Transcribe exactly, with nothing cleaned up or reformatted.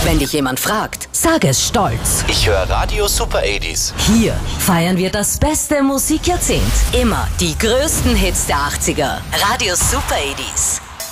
Wenn dich jemand fragt, sag es stolz. Ich höre Radio Super achtziger. Hier feiern wir das beste Musikjahrzehnt. Immer die größten Hits der achtziger. Radio Super achtziger.